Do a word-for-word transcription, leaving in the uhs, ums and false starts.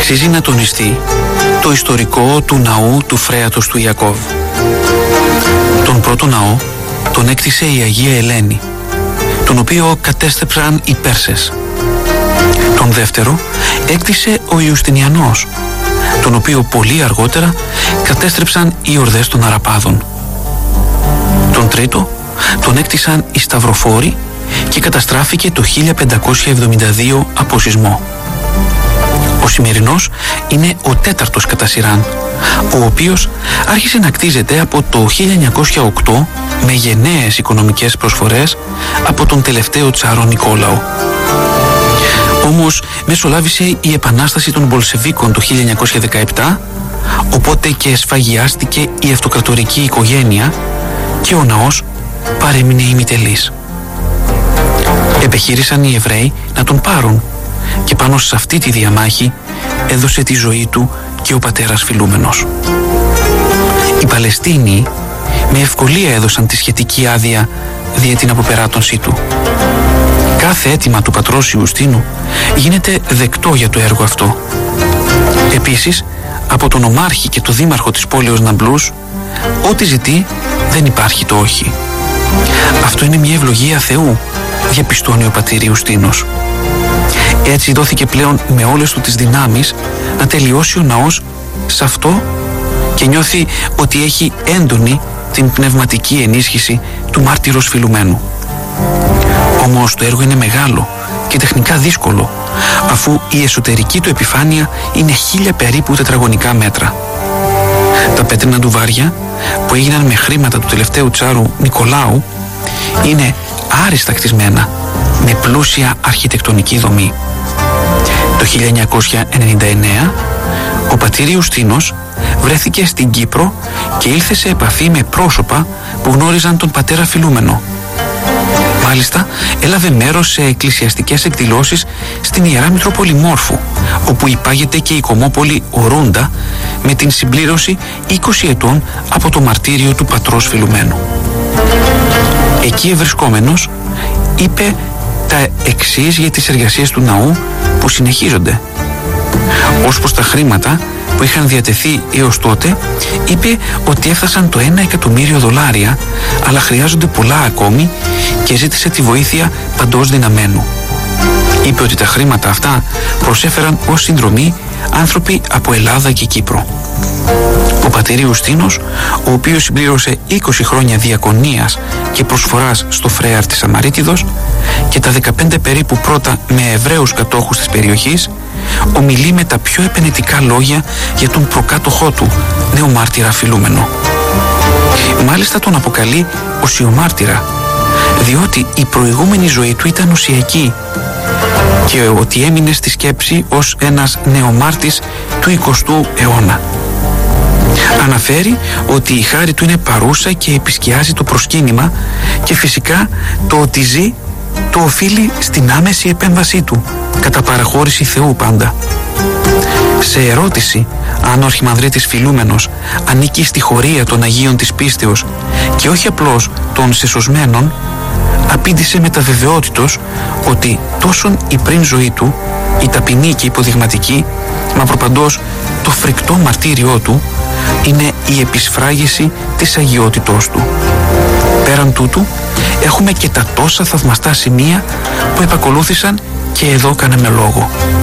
αξίζει να τονιστεί το ιστορικό του ναού του Φρέατος του Ιακώβ. Τον πρώτο ναό τον έκτισε η Αγία Ελένη, τον οποίο κατέστρεψαν οι Πέρσες. Τον δεύτερο έκτισε ο Ιουστινιανός, τον οποίο πολύ αργότερα κατέστρεψαν οι ορδές των Αραπάδων. Τον τρίτο τον έκτισαν οι Σταυροφόροι και καταστράφηκε το χίλια πεντακόσια εβδομήντα δύο από σεισμό. Ο σημερινός είναι ο τέταρτος κατά σειράν, ο οποίος άρχισε να κτίζεται από το χίλια εννιακόσια οκτώ με γενναίες οικονομικές προσφορές από τον τελευταίο τσάρο Νικόλαο. Όμως μεσολάβησε η επανάσταση των Μπολσεβίκων το χίλια εννιακόσια δεκαεπτά, οπότε και σφαγιάστηκε η αυτοκρατορική οικογένεια και ο ναός παρέμεινε ημιτελής. Επιχείρησαν οι Εβραίοι να τον πάρουν και πάνω σε αυτή τη διαμάχη έδωσε τη ζωή του και ο πατέρας Φιλούμενος. Οι Παλαιστίνοι με ευκολία έδωσαν τη σχετική άδεια δια την αποπεράτωσή του. Κάθε αίτημα του πατρός Ιουστίνου γίνεται δεκτό για το έργο αυτό. Επίσης, από τον ομάρχη και το δήμαρχο της πόλεως Ναμπλούς, ό,τι ζητεί δεν υπάρχει το όχι. Αυτό είναι μια ευλογία Θεού, διαπιστώνει ο πατήρ Ιουστίνος. Έτσι δόθηκε πλέον με όλες του τις δυνάμεις να τελειώσει ο ναός σε αυτό και νιώθει ότι έχει έντονη την πνευματική ενίσχυση του μάρτυρος Φιλουμένου. Όμως το έργο είναι μεγάλο και τεχνικά δύσκολο, αφού η εσωτερική του επιφάνεια είναι χίλια περίπου τετραγωνικά μέτρα. Τα πέτρινα ντουβάρια που έγιναν με χρήματα του τελευταίου τσάρου Νικολάου είναι άριστα κτισμένα με πλούσια αρχιτεκτονική δομή. Το χίλια εννιακόσια ενενήντα εννέα ο πατήρ Ιουστίνος βρέθηκε στην Κύπρο και ήλθε σε επαφή με πρόσωπα που γνώριζαν τον πατέρα Φιλούμενο. Μάλιστα έλαβε μέρος σε εκκλησιαστικές εκδηλώσεις στην Ιερά Μητρόπολη Μόρφου, όπου υπάγεται και η κομμόπολη Ορούντα με την συμπλήρωση είκοσι ετών από το μαρτύριο του πατρός Φιλουμένου. Εκεί ευρισκόμενος είπε τα εξής για τις εργασίες του ναού που συνεχίζονται. Ως προς τα χρήματα που είχαν διατεθεί έως τότε, είπε ότι έφτασαν το ένα εκατομμύριο δολάρια, αλλά χρειάζονται πολλά ακόμη και ζήτησε τη βοήθεια παντός δυναμένου. Είπε ότι τα χρήματα αυτά προσέφεραν ως συνδρομή άνθρωποι από Ελλάδα και Κύπρο. Ο πατήρ Ιουστίνος, ο οποίος συμπλήρωσε είκοσι χρόνια διακονίας και προσφοράς στο Φρέαρ της Αμαρίτιδος και τα δεκαπέντε περίπου πρώτα με Εβραίους κατόχους της περιοχής, ομιλεί με τα πιο επενετικά λόγια για τον προκάτοχό του, νεομάρτυρα Φιλούμενο. Μάλιστα τον αποκαλεί οσιομάρτυρα, διότι η προηγούμενη ζωή του ήταν οσιακή και ότι έμεινε στη σκέψη ως ένας νεομάρτης του εικοστού αιώνα. Αναφέρει ότι η χάρη του είναι παρούσα και επισκιάζει το προσκύνημα και φυσικά το ότι ζει το οφείλει στην άμεση επέμβασή του, κατά παραχώρηση Θεού πάντα. Σε ερώτηση αν ο Αρχιμανδρίτης Φιλούμενος ανήκει στη χωρία των Αγίων της Πίστεως και όχι απλώς των σεσωσμένων, απήντησε με τα βεβαιότητος ότι τόσον η πριν ζωή του, η ταπεινή και υποδειγματική, μα προπαντός το φρικτό μαρτύριό του, είναι η επισφράγιση της αγιότητός του. Πέραν τούτου, έχουμε και τα τόσα θαυμαστά σημεία που επακολούθησαν και εδώ κάναμε λόγο.